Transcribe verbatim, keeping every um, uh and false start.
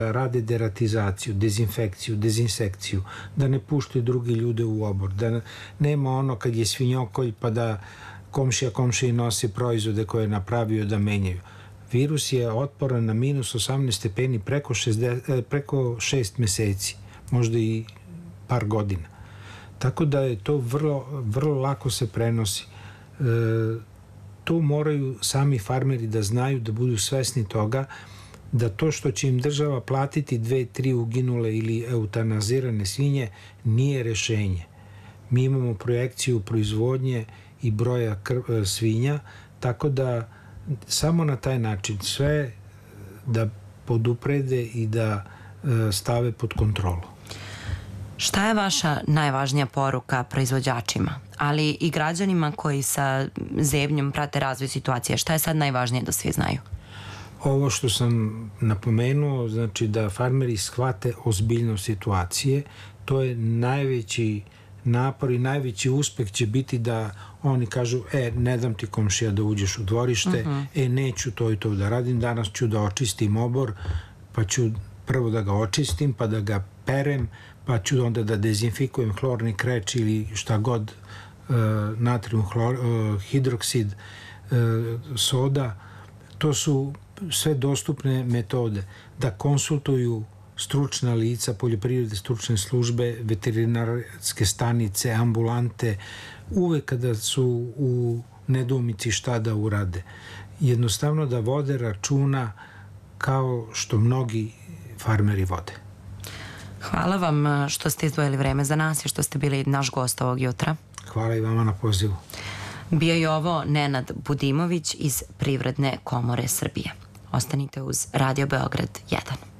rade deratizaciju, dezinfekciju, dezinsekciju, da ne puštaju drugi ljude u obor, da nema ono kad je svinjokolj pa da komšija komšiji nosi proizvode koje je napravio da menjaju. Virus je otporan na minus osamnaest stepeni preko, šezdeset, preko šest meseci, možda i par godina. Tako da je to vrlo, vrlo lako se prenosi. E, to moraju sami farmeri da znaju, da budu svesni toga, da to što će im država platiti dve, tri uginule ili eutanazirane svinje nije rešenje. Mi imamo projekciju proizvodnje i broja krv, svinja, tako da samo na taj način sve da poduprede i da e, stave pod kontrolu. Šta je vaša najvažnija poruka proizvođačima, ali i građanima koji sa zebnjom prate razvoj situacije? Šta je sad najvažnije da svi znaju? Ovo što sam napomenuo, znači da farmeri shvate ozbiljnost situacije, to je najveći napor i najveći uspeh će biti da oni kažu, e, ne dam ti komšija da uđeš u dvorište, uh-huh. e, neću to i to da radim, danas ću da očistim obor, pa ću prvo da ga očistim, pa da ga perem, pa ću onda da dezinfikujem hlorni kreč ili šta god, uh, natrium hlor, uh, hidroksid, uh, soda. To su sve dostupne metode. Da konsultuju stručna lica, poljoprivredne stručne službe, veterinarske stanice, ambulante, uvek kada su u nedoumici šta da urade. Jednostavno da vode računa kao što mnogi farmeri vode. Hvala vam što ste izdvojili vreme za nas i što ste bili naš gost ovog jutra. Hvala i vama na pozivu. Bio je ovo Nenad Budimović iz Privredne komore Srbije. Ostanite uz Radio Beograd jedan.